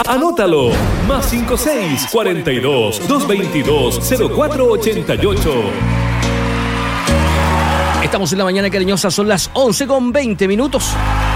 Anótalo. Más 56 42 222 0488. Estamos en la mañana cariñosa, son las 11:20.